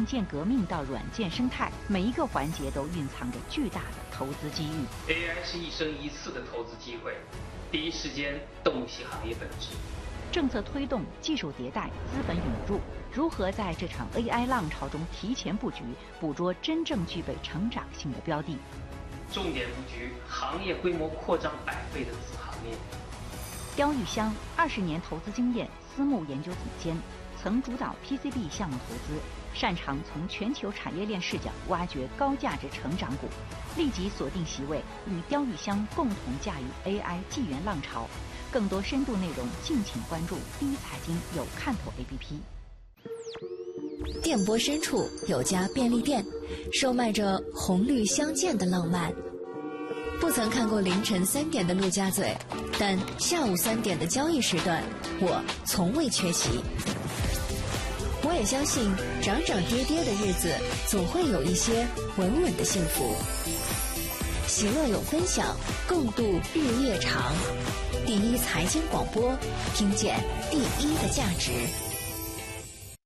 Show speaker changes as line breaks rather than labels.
硬件革命到软件生态，每一个环节都蕴藏着巨大的投资机遇。
AI 是一生一次的投资机会，第一时间洞悉行业本质。
政策推动、技术迭代、资本涌入，如何在这场 AI 浪潮中提前布局，捕捉真正具备成长性的标的？
重点布局行业规模扩张100倍的子行业。
刁玉香20年投资经验，私募研究总监，曾主导 PCB 项目投资，擅长从全球产业链视角挖掘高价值成长股。立即锁定席位，与刁玉香共同驾驭 AI 纪元浪潮。更多深度内容，敬请关注第一财经有看头 APP。
电波深处有家便利店，售卖着红绿相间的浪漫。不曾看过凌晨3点的陆家嘴，但下午3点的交易时段，我从未缺席。我也相信，涨涨跌跌的日子，总会有一些稳稳的幸福。喜乐有分享，共度日夜长。第一财经广播，听见第一的价值。